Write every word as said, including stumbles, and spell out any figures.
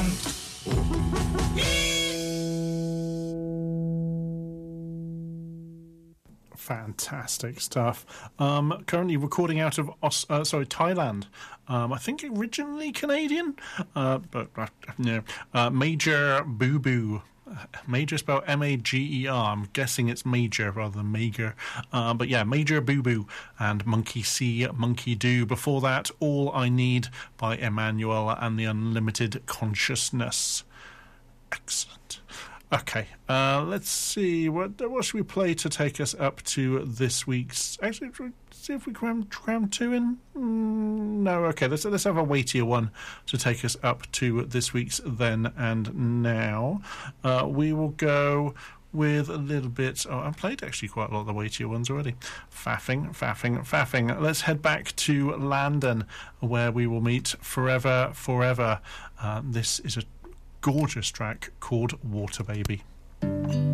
Fantastic stuff. Um, currently recording out of Aus- uh, sorry Thailand. Um, I think originally Canadian, uh, but uh, no. Uh, Major Boo Boo. Major spelled M A G E R. I'm guessing it's Major rather than Mager. Uh, but yeah, Major Boo Boo and Monkey See, Monkey Do. Before that, All I Need by Emmanuel and the Unlimited Consciousness. Excellent. Okay, uh, let's see. What what should we play to take us up to this week's... Actually, see if we cram, cram two in? Mm, no, okay, let's, let's have a weightier one to take us up to this week's Then and Now. Uh, we will go with a little bit... Oh, I've played actually quite a lot of the weightier ones already. Faffing, faffing, faffing. Let's head back to London, where we will meet Forever, Forever. Uh, this is a gorgeous track called Water Baby.